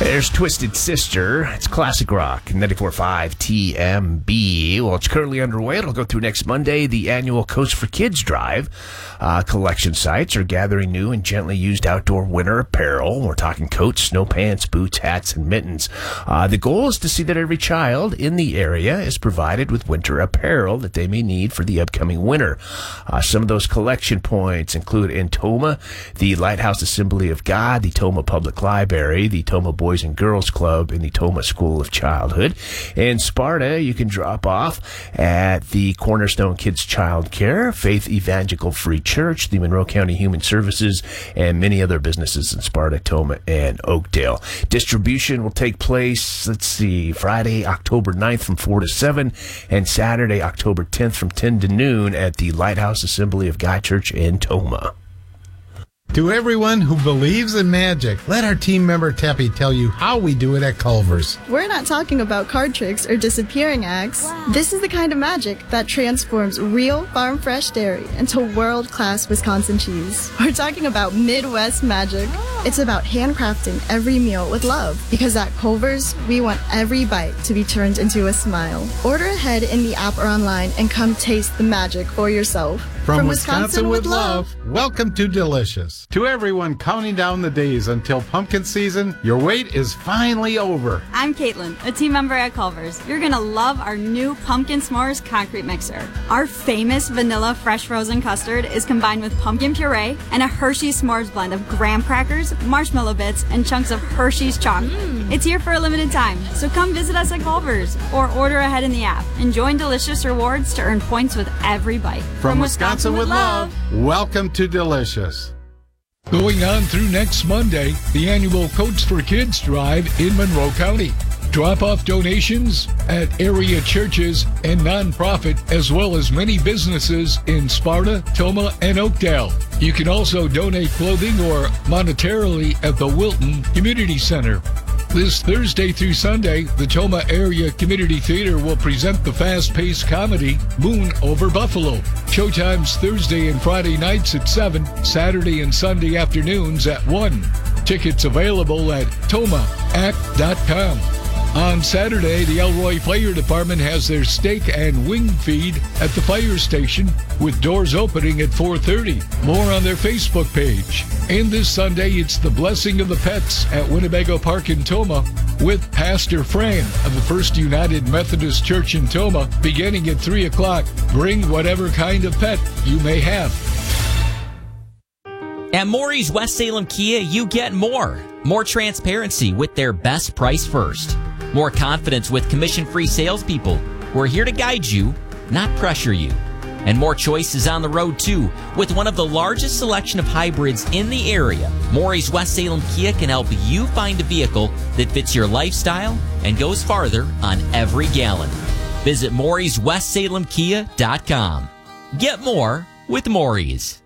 There's Twisted Sister. It's classic rock, 94.5 TMB. Well, it's currently underway. It'll go through next Monday. The annual Coast for Kids Drive. Collection sites are gathering new and gently used outdoor winter apparel. We're talking coats, snow pants, boots, hats, and mittens. The goal is to see that every child in the area is provided with winter apparel that they may need for the upcoming winter. Some of those collection points include in Tomah, the Lighthouse Assembly of God, the Tomah Public Library, the Tomah Boys and Girls Club, and the Tomah School of Childhood. In Sparta, you can drop off at the Cornerstone Kids Child Care, Faith Evangelical Free Church, the Monroe County Human Services, and many other businesses in Sparta, Tomah, and Oakdale. Distribution will take place, Friday, October 9th from 4 to 7, and Saturday, October 10th from 10 to noon at the Lighthouse Assembly of God Church in Tomah. To everyone who believes in magic, let our team member Teppy tell you how we do it at Culver's. We're not talking about card tricks or disappearing acts. Wow. This is the kind of magic that transforms real farm-fresh dairy into world-class Wisconsin cheese. We're talking about Midwest magic. It's about handcrafting every meal with love, because at Culver's, we want every bite to be turned into a smile. Order ahead in the app or online and come taste the magic for yourself. From Wisconsin with love, welcome to Delicious. To everyone counting down the days until pumpkin season, your wait is finally over. I'm Caitlin, a team member at Culver's. You're going to love our new Pumpkin S'mores concrete mixer. Our famous vanilla fresh frozen custard is combined with pumpkin puree and a Hershey's S'mores blend of graham crackers, marshmallow bits, and chunks of Hershey's chocolate. It's here for a limited time, so come visit us at Culver's or order ahead in the app and join Delicious Rewards to earn points with every bite. From Wisconsin with love, welcome to Delicious. Going on through next Monday, the annual Coats for Kids Drive in Monroe County. Drop off donations at area churches and nonprofit, as well as many businesses in Sparta, Tomah, and Oakdale. You can also donate clothing or monetarily at the Wilton Community Center. This Thursday through Sunday, the Tomah Area Community Theater will present the fast-paced comedy Moon Over Buffalo. Showtimes Thursday and Friday nights at 7, Saturday and Sunday afternoons at 1. Tickets available at tomahact.com. On Saturday, the Elroy Fire Department has their steak and wing feed at the fire station, with doors opening at 4:30. More on their Facebook page. And this Sunday, it's the Blessing of the Pets at Winnebago Park in Tomah with Pastor Fran of the First United Methodist Church in Tomah, beginning at 3 o'clock. Bring whatever kind of pet you may have. At Maury's West Salem Kia, you get more. More transparency with their best price first. More confidence with commission-free salespeople who are here to guide you, not pressure you. And more choices on the road, too. With one of the largest selection of hybrids in the area, Maury's West Salem Kia can help you find a vehicle that fits your lifestyle and goes farther on every gallon. Visit MaurysWestSalemKia.com. Get more with Maury's.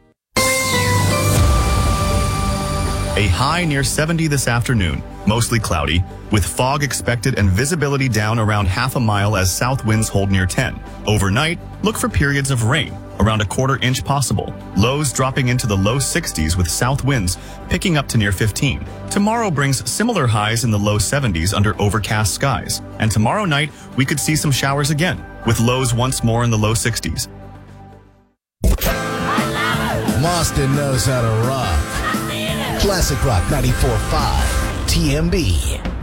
A high near 70 this afternoon, mostly cloudy, with fog expected and visibility down around half a mile as south winds hold near 10. Overnight, look for periods of rain, around a quarter inch possible. Lows dropping into the low 60s with south winds picking up to near 15. Tomorrow brings similar highs in the low 70s under overcast skies. And tomorrow night, we could see some showers again, with lows once more in the low 60s. Mauston knows how to rock. Classic Rock 94.5 TMB.